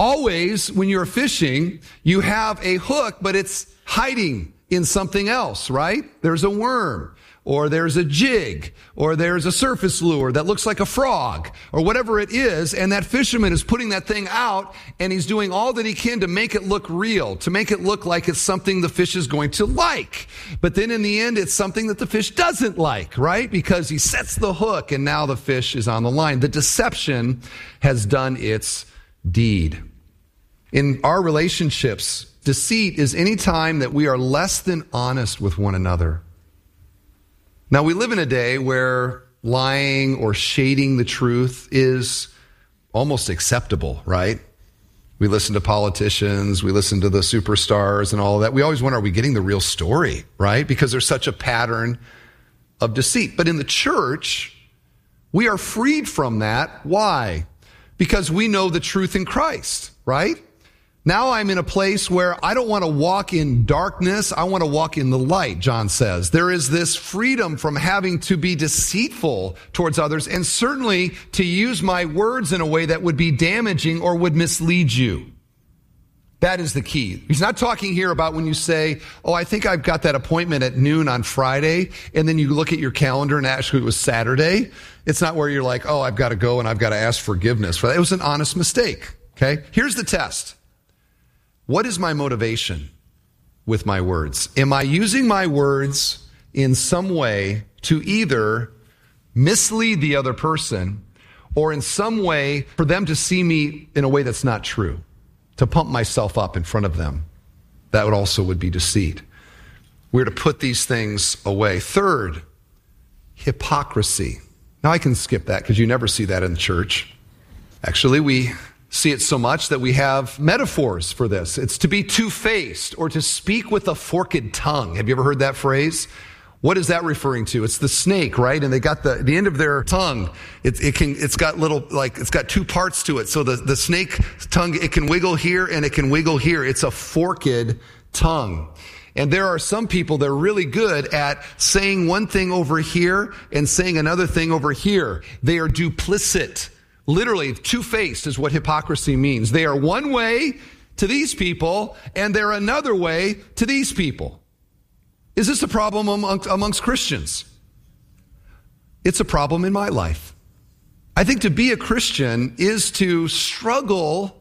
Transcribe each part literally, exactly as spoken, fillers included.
Always, when you're fishing, you have a hook, but it's hiding in something else, right? There's a worm, or there's a jig, or there's a surface lure that looks like a frog, or whatever it is, and that fisherman is putting that thing out, and he's doing all that he can to make it look real, to make it look like it's something the fish is going to like. But then in the end, it's something that the fish doesn't like, right? Because he sets the hook, and now the fish is on the line. The deception has done its deed. In our relationships, deceit is any time that we are less than honest with one another. Now, we live in a day where lying or shading the truth is almost acceptable, right? We listen to politicians, we listen to the superstars and all of that. We always wonder, are we getting the real story, right? Because there's such a pattern of deceit. But in the church, we are freed from that. Why? Because we know the truth in Christ, right? Now I'm in a place where I don't want to walk in darkness. I want to walk in the light, John says. There is this freedom from having to be deceitful towards others, and certainly to use my words in a way that would be damaging or would mislead you. That is the key. He's not talking here about when you say, oh, I think I've got that appointment at noon on Friday, and then you look at your calendar and actually it was Saturday. It's not where you're like, oh, I've got to go and I've got to ask forgiveness for that. It was an honest mistake, okay? Here's the test. What is my motivation with my words? Am I using my words in some way to either mislead the other person or in some way for them to see me in a way that's not true, to pump myself up in front of them? That would also would be deceit. We're to put these things away. Third, hypocrisy. Now I can skip that because you never see that in the church. Actually, we see it so much that we have metaphors for this. It's to be two-faced or to speak with a forked tongue. Have you ever heard that phrase? What is that referring to? It's the snake, right? And they got the, the end of their tongue. It, it can, it's got little, like, it's got two parts to it. So the, the snake tongue, it can wiggle here and it can wiggle here. It's a forked tongue. And there are some people that are really good at saying one thing over here and saying another thing over here. They are duplicit. Literally, two-faced is what hypocrisy means. They are one way to these people, and they're another way to these people. Is this a problem amongst, amongst Christians? It's a problem in my life. I think to be a Christian is to struggle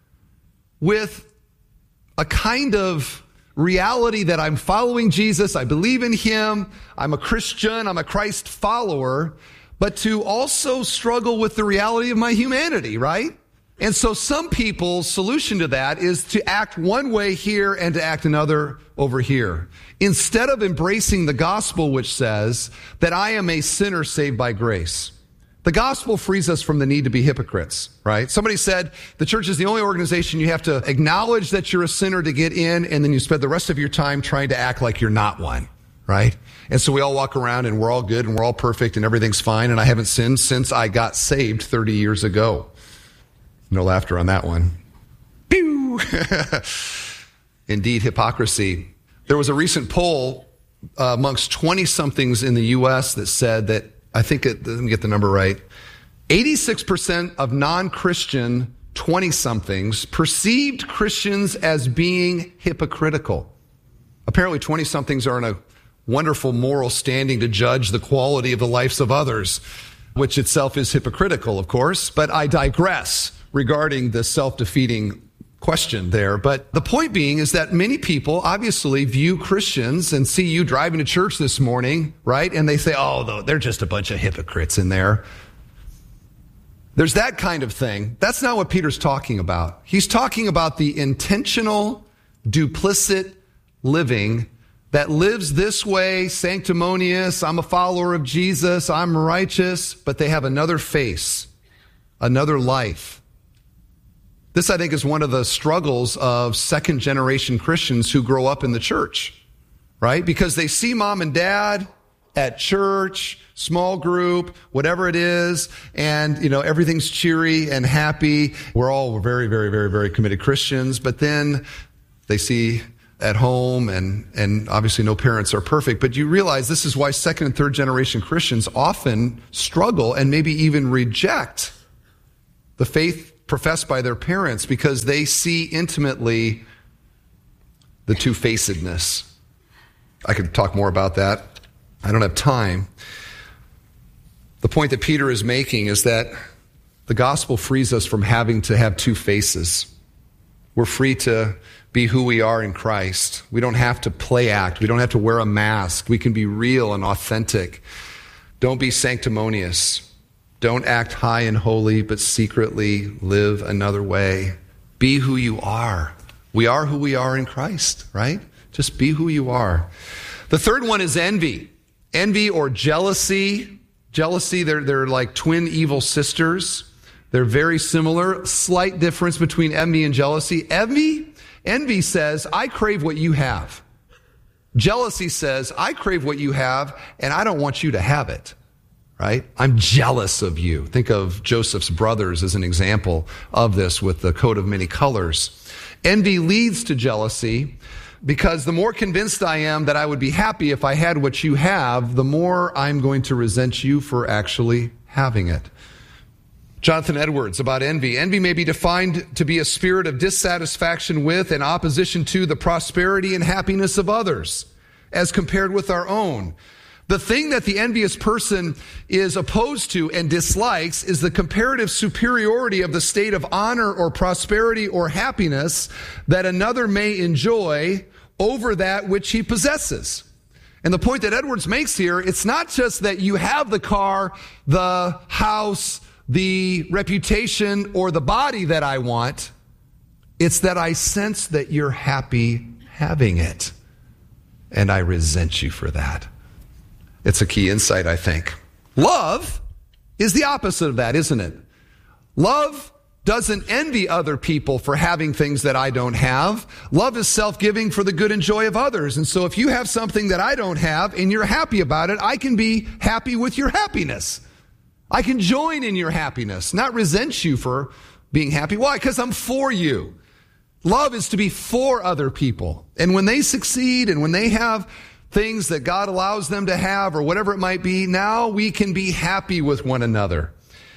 with a kind of reality that I'm following Jesus, I believe in him, I'm a Christian, I'm a Christ follower, but to also struggle with the reality of my humanity, right? And so some people's solution to that is to act one way here and to act another over here, instead of embracing the gospel, which says that I am a sinner saved by grace. The gospel frees us from the need to be hypocrites, right? Somebody said the church is the only organization you have to acknowledge that you're a sinner to get in, and then you spend the rest of your time trying to act like you're not one, right? And so we all walk around and we're all good and we're all perfect and everything's fine, and I haven't sinned since I got saved thirty years ago. No laughter on that one. Pew! Indeed, hypocrisy. There was a recent poll uh, amongst twenty-somethings in the U S that said that, I think, it, let me get the number right, eighty-six percent of non-Christian twenty-somethings perceived Christians as being hypocritical. Apparently twenty-somethings are in a wonderful moral standing to judge the quality of the lives of others, which itself is hypocritical, of course, but I digress regarding the self-defeating question there. But the point being is that many people obviously view Christians and see you driving to church this morning, right? And they say, oh, they're just a bunch of hypocrites in there. There's that kind of thing. That's not what Peter's talking about. He's talking about the intentional, duplicit living that lives this way, sanctimonious, I'm a follower of Jesus, I'm righteous, but they have another face, another life. This, I think, is one of the struggles of second-generation Christians who grow up in the church, right? Because they see mom and dad at church, small group, whatever it is, and, you know, everything's cheery and happy. We're all very, very, very, very committed Christians, but then they see at home, and, and obviously no parents are perfect, but you realize this is why second and third generation Christians often struggle and maybe even reject the faith professed by their parents because they see intimately the two-facedness. I could talk more about that. I don't have time. The point that Peter is making is that the gospel frees us from having to have two faces. We're free to be who we are in Christ. We don't have to play act. We don't have to wear a mask. We can be real and authentic. Don't be sanctimonious. Don't act high and holy, but secretly live another way. Be who you are. We are who we are in Christ, right? Just be who you are. The third one is envy. Envy or jealousy. Jealousy, they're, they're like twin evil sisters. They're very similar. Slight difference between envy and jealousy. Envy, envy says, I crave what you have. Jealousy says, I crave what you have, and I don't want you to have it. Right? I'm jealous of you. Think of Joseph's brothers as an example of this with the coat of many colors. Envy leads to jealousy because the more convinced I am that I would be happy if I had what you have, the more I'm going to resent you for actually having it. Jonathan Edwards about envy. Envy may be defined to be a spirit of dissatisfaction with and opposition to the prosperity and happiness of others as compared with our own. The thing that the envious person is opposed to and dislikes is the comparative superiority of the state of honor or prosperity or happiness that another may enjoy over that which he possesses. And the point that Edwards makes here, it's not just that you have the car, the house, the reputation, or the body that I want. It's that I sense that you're happy having it, and I resent you for that. It's a key insight, I think. Love is the opposite of that, isn't it? Love doesn't envy other people for having things that I don't have. Love is self-giving for the good and joy of others. And so if you have something that I don't have and you're happy about it, I can be happy with your happiness. I can join in your happiness, not resent you for being happy. Why? Because I'm for you. Love is to be for other people. And when they succeed and when they have things that God allows them to have or whatever it might be, now we can be happy with one another.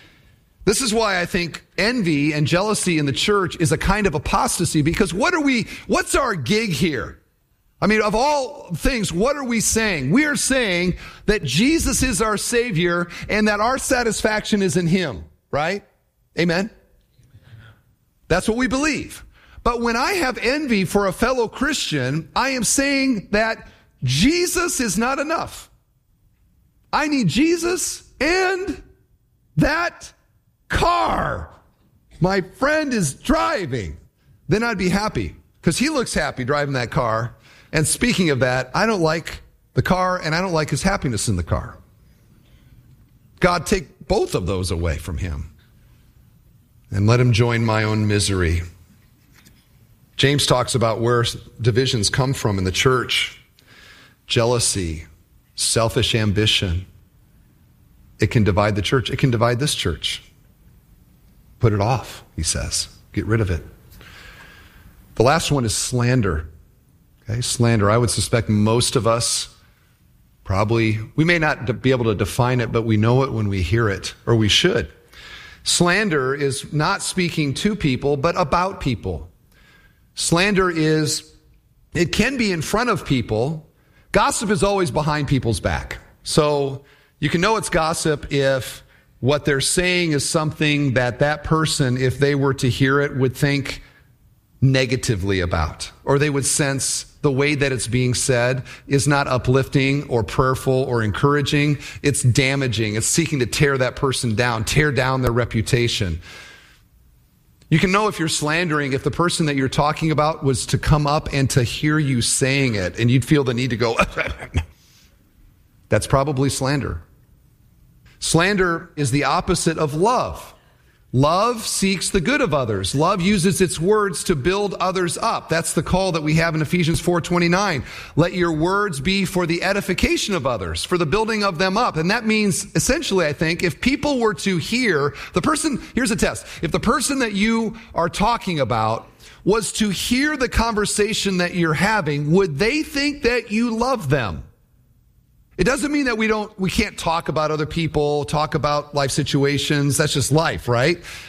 This is why I think envy and jealousy in the church is a kind of apostasy, because what are we, what's our gig here? I mean, of all things, what are we saying? We are saying that Jesus is our Savior and that our satisfaction is in Him, right? Amen? That's what we believe. But when I have envy for a fellow Christian, I am saying that Jesus is not enough. I need Jesus and that car my friend is driving. Then I'd be happy because he looks happy driving that car. And speaking of that, I don't like the car and I don't like his happiness in the car. God, take both of those away from him and let him join my own misery. James talks about where divisions come from in the church. Jealousy, selfish ambition. It can divide the church. It can divide this church. Put it off, he says. Get rid of it. The last one is slander. Okay, slander. I would suspect most of us probably, we may not be able to define it, but we know it when we hear it, or we should. Slander is not speaking to people, but about people. Slander is, it can be in front of people. Gossip is always behind people's back. So you can know it's gossip if what they're saying is something that that person, if they were to hear it, would think negatively about, or they would sense the way that it's being said is not uplifting or prayerful or encouraging. It's damaging. It's seeking to tear that person down, tear down their reputation. You can know if you're slandering if the person that you're talking about was to come up and to hear you saying it, and you'd feel the need to go, that's probably slander. Slander is the opposite of love. Love seeks the good of others. Love uses its words to build others up. That's the call that we have in Ephesians four twenty-nine. Let your words be for the edification of others, for the building of them up. And that means, essentially, I think, if people were to hear, the person, here's a test. If the person that you are talking about was to hear the conversation that you're having, would they think that you love them? It doesn't mean that we don't, we can't talk about other people, talk about life situations. That's just life, right?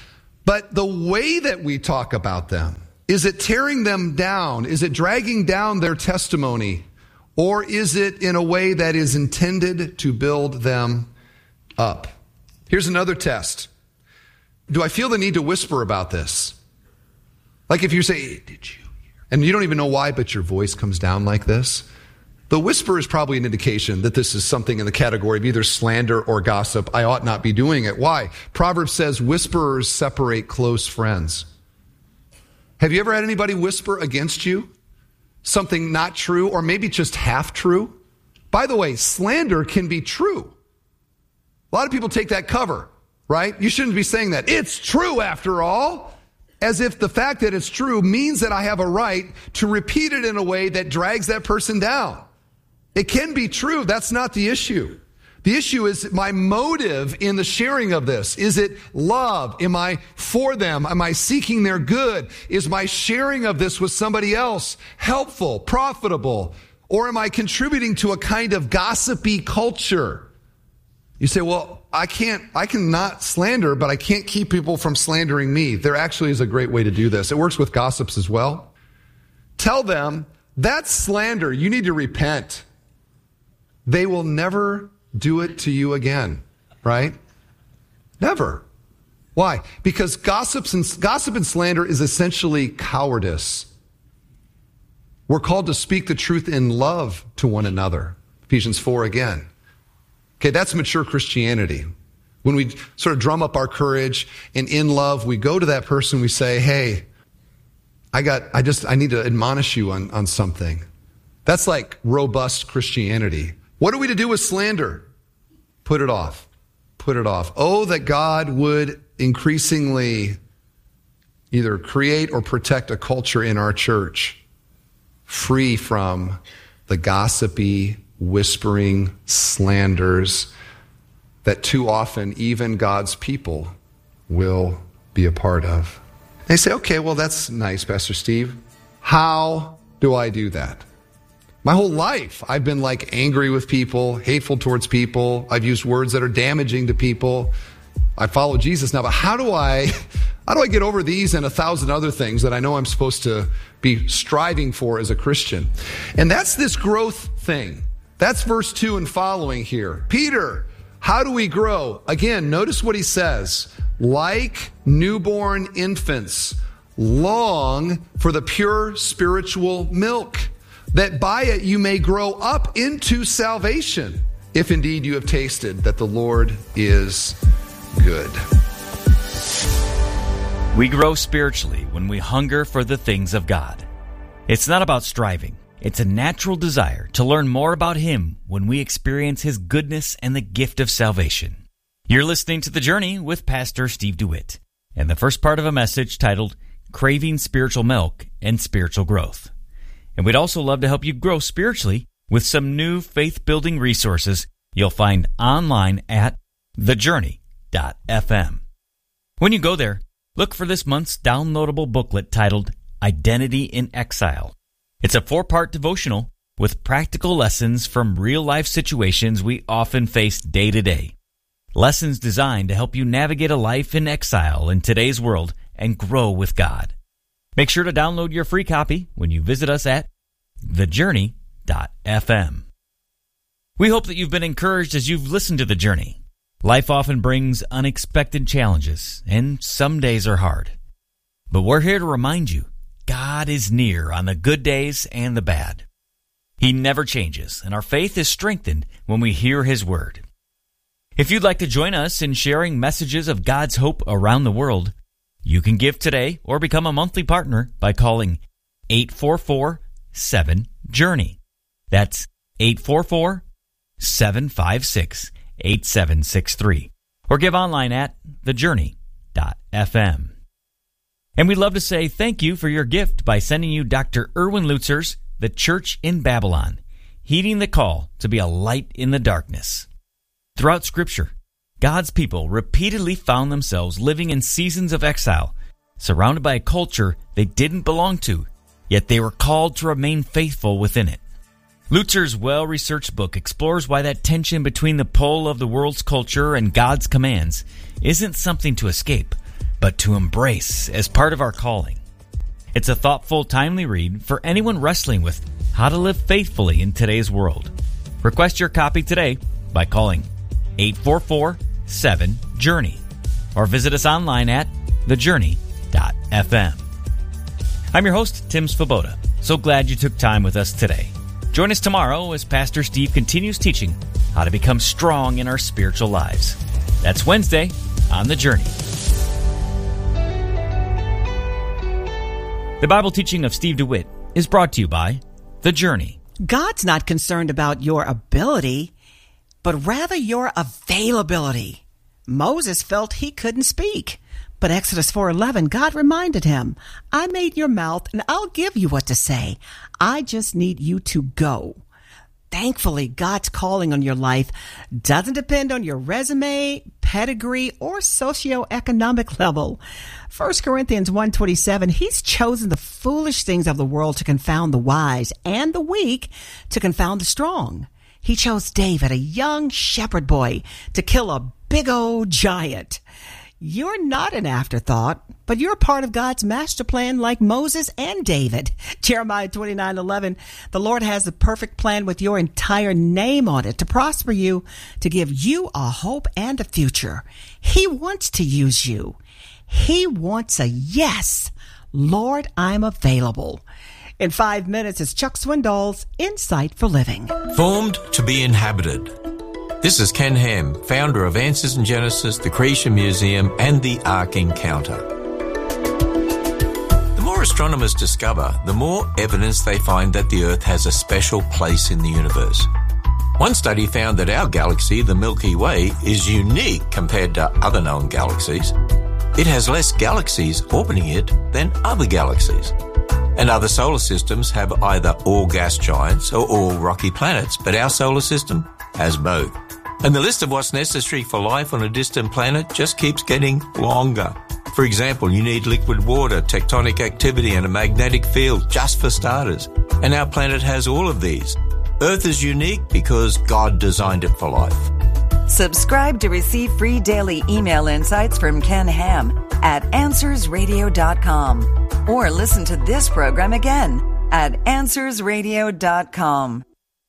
But the way that we talk about them, is it tearing them down? Is it dragging down their testimony? Or is it in a way that is intended to build them up? Here's another test. Do I feel the need to whisper about this? Like if you say, did you hear? And you don't even know why, but your voice comes down like this. The whisper is probably an indication that this is something in the category of either slander or gossip. I ought not be doing it. Why? Proverbs says whisperers separate close friends. Have you ever had anybody whisper against you? Something not true, or maybe just half true? By the way, slander can be true. A lot of people take that cover, right? You shouldn't be saying that. It's true after all. As if the fact that it's true means that I have a right to repeat it in a way that drags that person down. It can be true. That's not the issue. The issue is my motive in the sharing of this. Is it love? Am I for them? Am I seeking their good? Is my sharing of this with somebody else helpful, profitable? Or am I contributing to a kind of gossipy culture? You say, well, I can't, I can not slander, but I can't keep people from slandering me. There actually is a great way to do this. It works with gossips as well. Tell them, that's slander. You need to repent. They will never do it to you again, right? Never. Why? Because gossips and, gossip and slander is essentially cowardice. We're called to speak the truth in love to one another. Ephesians four again. Okay, that's mature Christianity. When we sort of drum up our courage and in love, we go to that person, we say, hey, I got, I just, I need to admonish you on, on something. That's like robust Christianity. What are we to do with slander? Put it off. Put it off. Oh, that God would increasingly either create or protect a culture in our church free from the gossipy, whispering slanders that too often even God's people will be a part of. They say, okay, well, that's nice, Pastor Steve. How do I do that? My whole life, I've been like angry with people, hateful towards people. I've used words that are damaging to people. I follow Jesus now, but how do I, how do I get over these and a thousand other things that I know I'm supposed to be striving for as a Christian? And that's this growth thing. That's verse two and following here. Peter, how do we grow? Again, notice what he says. Like newborn infants, long for the pure spiritual milk, that by it you may grow up into salvation, if indeed you have tasted that the Lord is good. We grow spiritually when we hunger for the things of God. It's not about striving. It's a natural desire to learn more about Him when we experience His goodness and the gift of salvation. You're listening to The Journey with Pastor Steve DeWitt, and the first part of a message titled Craving Spiritual Milk and Spiritual Growth. And we'd also love to help you grow spiritually with some new faith-building resources you'll find online at the journey dot f m. When you go there, look for this month's downloadable booklet titled Identity in Exile. It's a four-part devotional with practical lessons from real-life situations we often face day to day. Lessons designed to help you navigate a life in exile in today's world and grow with God. Make sure to download your free copy when you visit us at the journey dot f m. We hope that you've been encouraged as you've listened to The Journey. Life often brings unexpected challenges, and some days are hard. But we're here to remind you, God is near on the good days and the bad. He never changes, and our faith is strengthened when we hear His word. If you'd like to join us in sharing messages of God's hope around the world, you can give today or become a monthly partner by calling eight four four, seven, journey. That's eight four four, seven five six, eight seven six three. Or give online at the journey dot f m. And we'd love to say thank you for your gift by sending you Doctor Erwin Lutzer's The Church in Babylon, heeding the call to be a light in the darkness. Throughout Scripture, God's people repeatedly found themselves living in seasons of exile, surrounded by a culture they didn't belong to, yet they were called to remain faithful within it. Lutzer's well-researched book explores why that tension between the pull of the world's culture and God's commands isn't something to escape, but to embrace as part of our calling. It's a thoughtful, timely read for anyone wrestling with how to live faithfully in today's world. Request your copy today by calling eight four four, seven, journey or visit us online at the journey dot f m. I'm your host, Tim Svoboda. So glad you took time with us today. Join us tomorrow as Pastor Steve continues teaching how to become strong in our spiritual lives. That's Wednesday on The Journey. The Bible teaching of Steve DeWitt is brought to you by The Journey. God's not concerned about your ability, but rather your availability. Moses felt he couldn't speak, but Exodus four eleven, God reminded him, I made your mouth and I'll give you what to say. I just need you to go. Thankfully, God's calling on your life doesn't depend on your resume, pedigree, or socioeconomic level. First Corinthians one twenty-seven, He's chosen the foolish things of the world to confound the wise, and the weak to confound the strong. He chose David, a young shepherd boy, to kill a big old giant. You're not an afterthought, but you're a part of God's master plan like Moses and David. Jeremiah twenty-nine eleven, the Lord has the perfect plan with your entire name on it to prosper you, to give you a hope and a future. He wants to use you. He wants a yes. Lord, I'm available. In five minutes, it's Chuck Swindoll's Insight for Living. Formed to be inhabited. This is Ken Ham, founder of Answers in Genesis, the Creation Museum, and the Ark Encounter. The more astronomers discover, the more evidence they find that the Earth has a special place in the universe. One study found that our galaxy, the Milky Way, is unique compared to other known galaxies. It has less galaxies orbiting it than other galaxies. And other solar systems have either all gas giants or all rocky planets, but our solar system has both. And the list of what's necessary for life on a distant planet just keeps getting longer. For example, you need liquid water, tectonic activity, and a magnetic field, just for starters. And our planet has all of these. Earth is unique because God designed it for life. Subscribe to receive free daily email insights from Ken Ham at answers radio dot com. Or listen to this program again at answers radio dot com.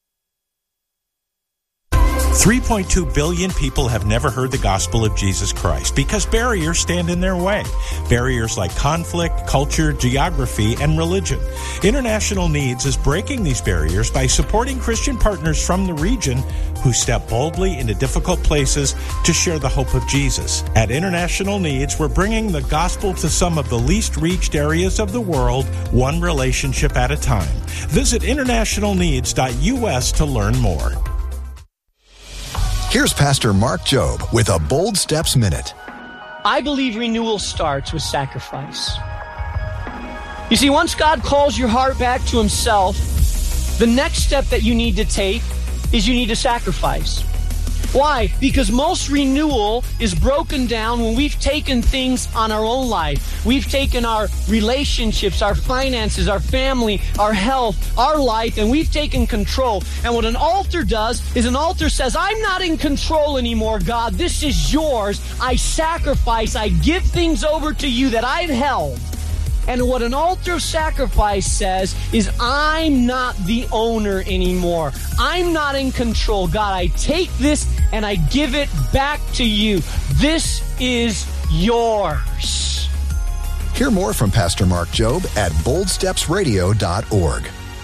three point two billion people have never heard the gospel of Jesus Christ because barriers stand in their way. Barriers like conflict, culture, geography, and religion. International Needs is breaking these barriers by supporting Christian partners from the region who step boldly into difficult places to share the hope of Jesus. At International Needs, we're bringing the gospel to some of the least reached areas of the world, one relationship at a time. Visit international needs dot u s to learn more. Here's Pastor Mark Jobe with a Bold Steps Minute. I believe renewal starts with sacrifice. You see, once God calls your heart back to Himself, the next step that you need to take is you need to sacrifice. Why? Because most renewal is broken down when we've taken things on our own life. We've taken our relationships, our finances, our family, our health, our life, and we've taken control. And what an altar does is an altar says, I'm not in control anymore, God. This is yours. I sacrifice. I give things over to you that I've held. And what an altar of sacrifice says is, I'm not the owner anymore. I'm not in control. God, I take this and I give it back to you. This is yours. Hear more from Pastor Mark Jobe at bold steps radio dot org.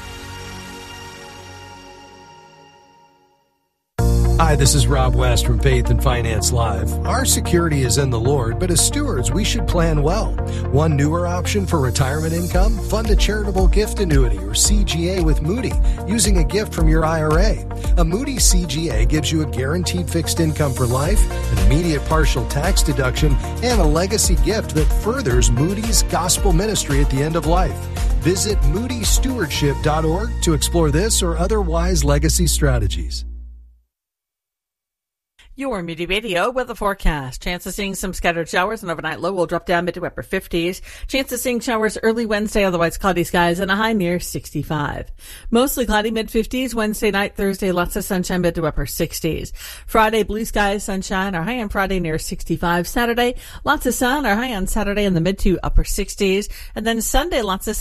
Hi, this is Rob West from Faith and Finance Live. Our security is in the Lord, but as stewards, we should plan well. One newer option for retirement income, fund a charitable gift annuity or C G A with Moody using a gift from your I R A. A Moody C G A gives you a guaranteed fixed income for life, an immediate partial tax deduction, and a legacy gift that furthers Moody's gospel ministry at the end of life. Visit moody stewardship dot org to explore this or other wise legacy strategies. Your Midi Radio weather forecast. Chance of seeing some scattered showers. An overnight low will drop down mid to upper fifties. Chance of seeing showers early Wednesday, otherwise cloudy skies, and a high near sixty-five. Mostly cloudy mid fifties. Wednesday night, Thursday, lots of sunshine mid to upper sixties. Friday, blue skies, sunshine. Our high on Friday near sixty-five. Saturday, lots of sun. Our high on Saturday in the mid to upper sixties. And then Sunday, lots of